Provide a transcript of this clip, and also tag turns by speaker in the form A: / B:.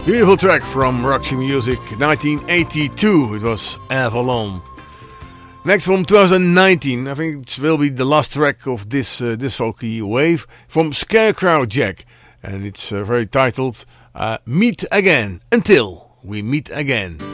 A: Beautiful track from Roxy Music, 1982. It was Avalon. Next from 2019, I think it will be the last track of this folky wave from Scarecrow Jack, and it's very titled "Meet Again." Until we meet again.